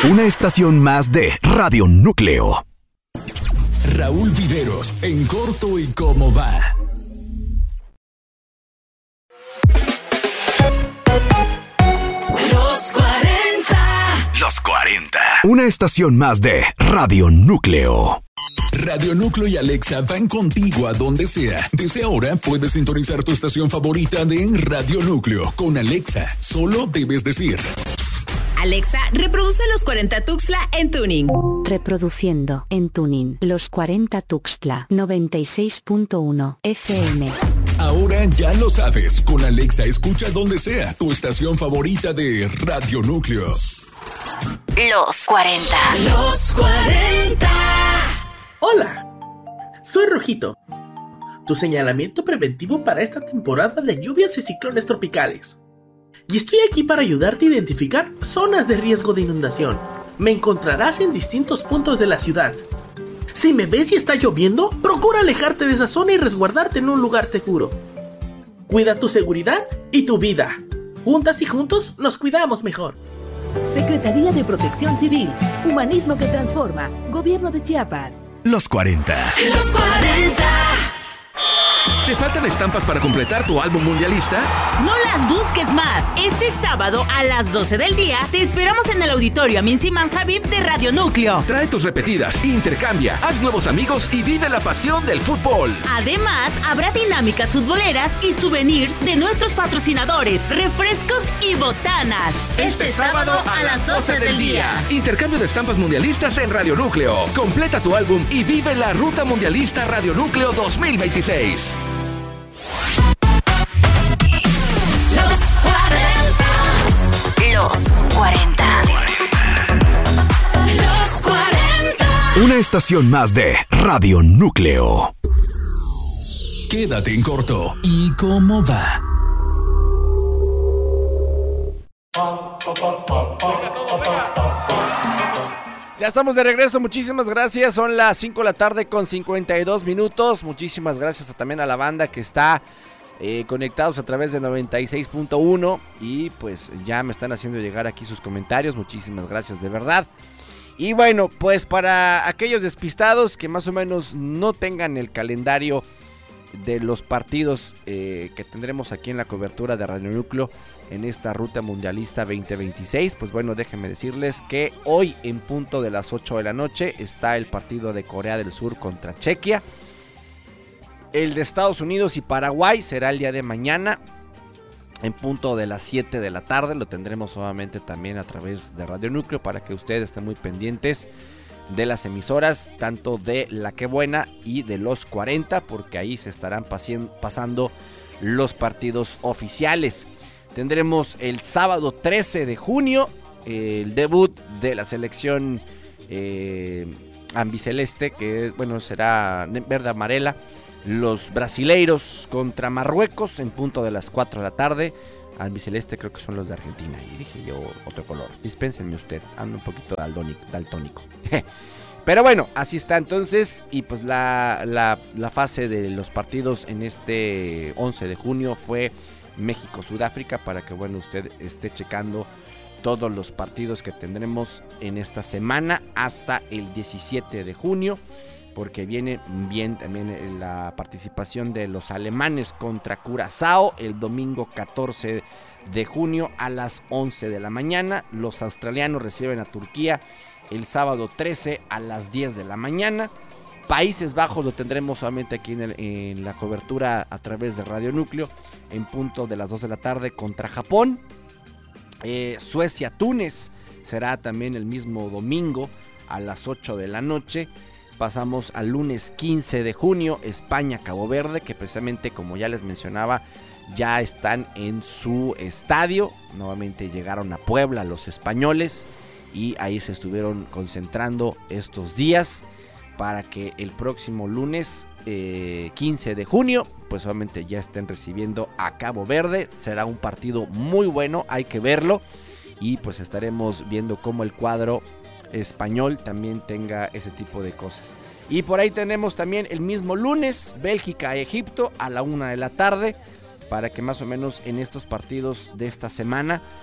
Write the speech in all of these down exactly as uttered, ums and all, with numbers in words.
Una estación más de Radio Núcleo. Raúl Viveros, en corto y cómo va. Los cuarenta. Los cuarenta. Una estación más de Radio Núcleo. Radio Núcleo y Alexa van contigo a donde sea. Desde ahora puedes sintonizar tu estación favorita de Radio Núcleo con Alexa. Solo debes decir: Alexa, reproduce Los cuarenta Tuxtla en Tuning. Reproduciendo en Tuning Los cuarenta Tuxtla noventa y seis punto uno F M. Ahora ya lo sabes, con Alexa escucha donde sea tu estación favorita de Radio Núcleo. Los cuarenta. Los cuarenta. Hola, soy Rojito, tu señalamiento preventivo para esta temporada de lluvias y ciclones tropicales. Y estoy aquí para ayudarte a identificar zonas de riesgo de inundación. Me encontrarás en distintos puntos de la ciudad. Si me ves y está lloviendo, procura alejarte de esa zona y resguardarte en un lugar seguro. Cuida tu seguridad y tu vida. Juntas y juntos nos cuidamos mejor. Secretaría de Protección Civil, Humanismo que Transforma, Gobierno de Chiapas. Los cuarenta. Los cuarenta. ¿Te faltan estampas para completar tu álbum mundialista? No las busques más. Este sábado a las doce del día te esperamos en el auditorio Amin Siman Habib de Radio Núcleo. Trae tus repetidas, intercambia, haz nuevos amigos y vive la pasión del fútbol. Además, habrá dinámicas futboleras y souvenirs de nuestros patrocinadores, refrescos y botanas. Este sábado a las doce del día. Intercambio de estampas mundialistas en Radio Núcleo. Completa tu álbum y vive la Ruta Mundialista Radio Núcleo dos mil veintiséis. Los cuarenta. Los cuarenta. Los cuarenta. Una estación más de Radio Núcleo. Quédate en corto y cómo va. Ya estamos de regreso, muchísimas gracias, son las cinco de la tarde con cincuenta y dos minutos, muchísimas gracias también a la banda que está eh, conectados a través de noventa y seis punto uno y pues ya me están haciendo llegar aquí sus comentarios, muchísimas gracias de verdad. Y bueno, pues para aquellos despistados que más o menos no tengan el calendario de los partidos eh, que tendremos aquí en la cobertura de Radio Núcleo en esta Ruta Mundialista veinte veintiséis, pues bueno, déjenme decirles que hoy en punto de las ocho de la noche está el partido de Corea del Sur contra Chequia. El de Estados Unidos y Paraguay será el día de mañana en punto de las siete de la tarde, lo tendremos obviamente también a través de Radio Núcleo para que ustedes estén muy pendientes de las emisoras, tanto de La Que Buena y de Los cuarenta, porque ahí se estarán pasien, pasando los partidos oficiales. Tendremos el sábado trece de junio eh, el debut de la selección eh, ambiceleste, que bueno será verde amarela, los brasileiros contra Marruecos en punto de las cuatro de la tarde. Albiceleste creo que son los de Argentina. Y dije yo otro color. Dispénsenme usted. Ando un poquito daltónico. Pero bueno, así está entonces. Y pues la, la, la fase de los partidos en este once de junio fue México-Sudáfrica. Para que bueno usted esté checando todos los partidos que tendremos en esta semana hasta el diecisiete de junio. Porque viene bien también la participación de los alemanes contra Curazao el domingo catorce de junio a las once de la mañana. Los australianos reciben a Turquía el sábado trece a las diez de la mañana. Países Bajos lo tendremos solamente aquí en, el, en la cobertura a través de Radio Núcleo en punto de las dos de la tarde contra Japón. Eh, Suecia-Túnez será también el mismo domingo a las ocho de la noche. Pasamos al lunes quince de junio, España-Cabo Verde, que precisamente como ya les mencionaba, ya están en su estadio. Nuevamente llegaron a Puebla los españoles y ahí se estuvieron concentrando estos días para que el próximo lunes eh, quince de junio, pues obviamente ya estén recibiendo a Cabo Verde. Será un partido muy bueno, hay que verlo y pues estaremos viendo cómo el cuadro español también tenga ese tipo de cosas. Y por ahí tenemos también el mismo lunes Bélgica-Egipto a la una de la tarde, para que más o menos en estos partidos de esta semana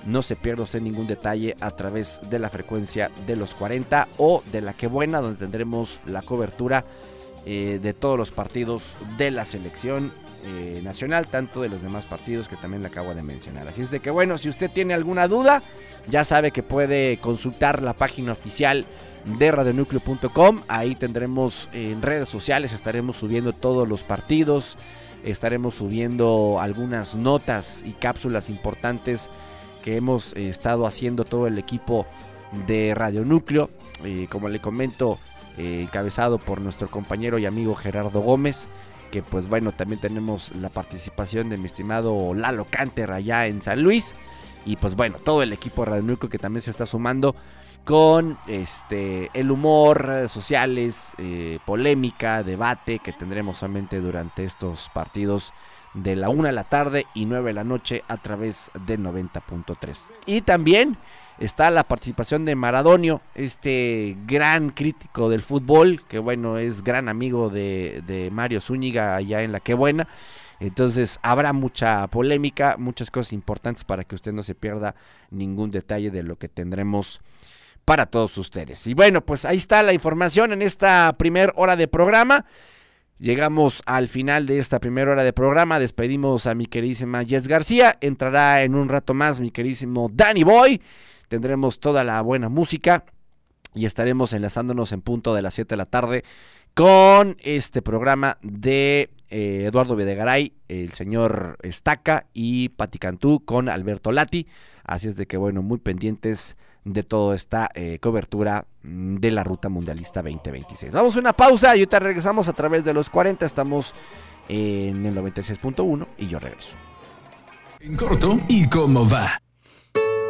no se pierda usted ningún detalle a través de la frecuencia de los cuarenta o de la Que Buena, donde tendremos la cobertura eh, de todos los partidos de la selección eh, nacional, tanto de los demás partidos que también le acabo de mencionar. Así es de que bueno, si usted tiene alguna duda, ya sabe que puede consultar la página oficial de radio núcleo punto com. Ahí tendremos en redes sociales, estaremos subiendo todos los partidos, estaremos subiendo algunas notas y cápsulas importantes que hemos eh, estado haciendo todo el equipo de Radio Núcleo, eh, como le comento, eh, encabezado por nuestro compañero y amigo Gerardo Gómez, que pues bueno, también tenemos la participación de mi estimado Lalo Canter allá en San Luis, y pues bueno, todo el equipo de Radio Núcleo que también se está sumando con este el humor, redes sociales, eh, polémica, debate que tendremos solamente durante estos partidos de la una de la tarde y nueve de la noche a través de noventa punto tres. Y también está la participación de Maradonio, este gran crítico del fútbol, que bueno, es gran amigo de, de Mario Zúñiga allá en La Que Buena. Entonces habrá mucha polémica, muchas cosas importantes para que usted no se pierda ningún detalle de lo que tendremos para todos ustedes. Y bueno, pues ahí está la información en esta primera hora de programa. Llegamos al final de esta primera hora de programa. Despedimos a mi queridísima Jess García. Entrará en un rato más mi queridísimo Danny Boy. Tendremos toda la buena música y estaremos enlazándonos en punto de las siete de la tarde con este programa de eh, Eduardo Videgaray, el señor Estaca y Pati Cantú con Alberto Lati. Así es de que bueno, muy pendientes de toda esta eh, cobertura de la Ruta Mundialista veinte veintiséis. Vamos a una pausa y ahorita regresamos a través de los cuarenta. Estamos en el noventa y seis punto uno y yo regreso. En corto, ¿y cómo va?